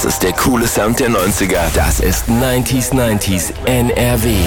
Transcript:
Das ist der coole Sound der 90er. Das ist 90s NRW.